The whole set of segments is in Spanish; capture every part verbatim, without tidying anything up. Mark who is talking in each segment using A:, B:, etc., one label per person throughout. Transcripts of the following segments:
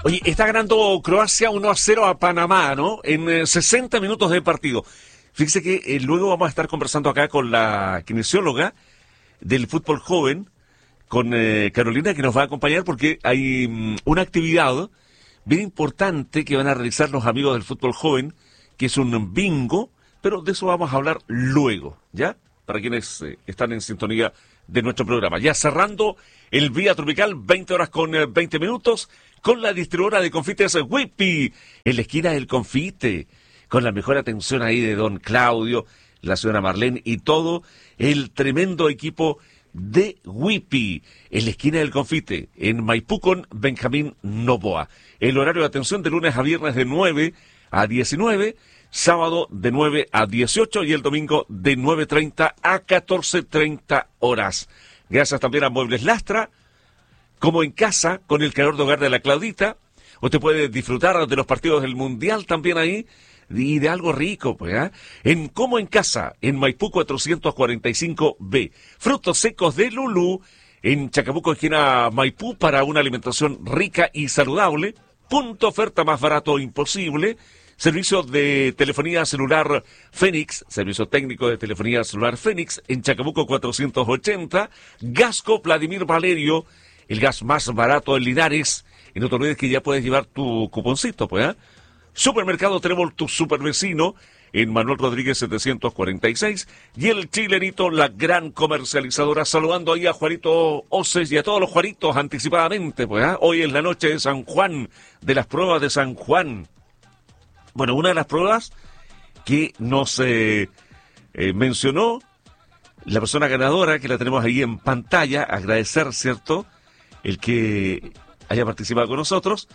A: Oye, está ganando Croacia uno a cero a Panamá, ¿no? En eh, sesenta minutos de partido. Fíjese que eh, luego vamos a estar conversando acá con la kinesióloga del fútbol joven, con eh, Carolina, que nos va a acompañar porque hay um, una actividad bien importante que van a realizar los amigos del fútbol joven, que es un bingo, pero de eso vamos a hablar luego, ¿ya? Para quienes eh, están en sintonía de nuestro programa. Ya cerrando el Vía Tropical, veinte horas con eh, veinte minutos, con la distribuidora de confites Whippy, en la esquina del confite, con la mejor atención ahí de don Claudio, la señora Marlene y todo el tremendo equipo de Whippy, en la esquina del confite, en Maipú con Benjamín Novoa. El horario de atención de lunes a viernes de nueve a diecinueve, sábado de nueve a dieciocho y el domingo de nueve treinta a catorce treinta horas. Gracias también a Muebles Lastra, como en casa, con el calor de hogar de la Claudita. Usted puede disfrutar de los partidos del Mundial también ahí, y de algo rico, pues, ¿eh? En Como en Casa, en Maipú cuatrocientos cuarenta y cinco B. Frutos secos de Lulú, en Chacabuco, esquina Maipú, para una alimentación rica y saludable. Punto oferta más barato imposible. Servicio de telefonía celular Fénix, servicio técnico de telefonía celular Fénix, en Chacabuco cuatrocientos ochenta. Gasco Vladimir Valerio, el gas más barato en Linares. Y no te olvides que ya puedes llevar tu cuponcito, pues, ¿eh? Supermercado Trébol, tu supervecino, en Manuel Rodríguez setecientos cuarenta y seis. Y el Chilenito, la gran comercializadora, saludando ahí a Juanito Oces y a todos los Juanitos anticipadamente, pues, ¿eh? Hoy es la noche de San Juan, de las pruebas de San Juan. Bueno, una de las pruebas que nos eh, eh, mencionó la persona ganadora, que la tenemos ahí en pantalla, agradecer, ¿cierto?, el que haya participado con nosotros.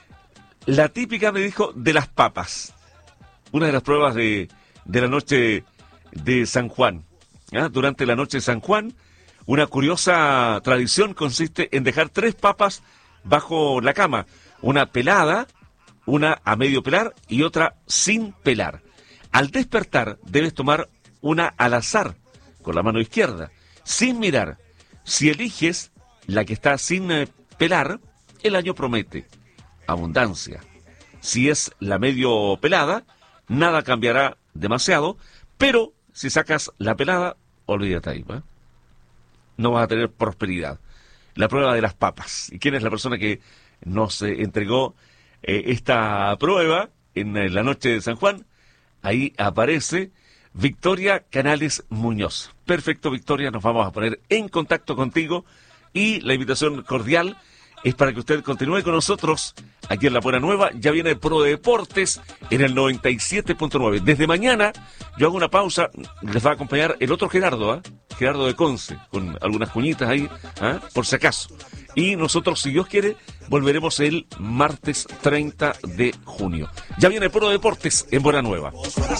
A: La típica, me dijo, de las papas. Una de las pruebas de, de la noche de San Juan. ¿Ah? Durante la noche de San Juan, una curiosa tradición consiste en dejar tres papas bajo la cama. Una pelada, una a medio pelar y otra sin pelar. Al despertar, debes tomar una al azar, con la mano izquierda, sin mirar. Si eliges la que está sin eh, pelar, el año promete abundancia. Si es la medio pelada, nada cambiará demasiado, pero si sacas la pelada, olvídate ahí, ¿eh? No vas a tener prosperidad. La prueba de las papas. ¿Y quién es la persona que nos eh, entregó eh, esta prueba en eh, la noche de San Juan? Ahí aparece Victoria Canales Muñoz. Perfecto, Victoria, nos vamos a poner en contacto contigo y la invitación cordial es para que usted continúe con nosotros aquí en La Buena Nueva. Ya viene Pro Deportes en el noventa y siete punto nueve. Desde mañana yo hago una pausa, les va a acompañar el otro Gerardo, ¿eh? Gerardo de Conce, con algunas cuñitas ahí, ¿eh? Por si acaso. Y nosotros, si Dios quiere, volveremos el martes treinta de junio. Ya viene Pro Deportes en Buena Nueva.